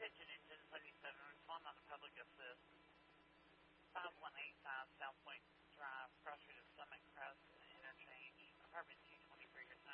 Pigeon Engine 77, respond on the public assist. 5185 South Point Drive, cross street of Summit Crest Interchange, apartment 2.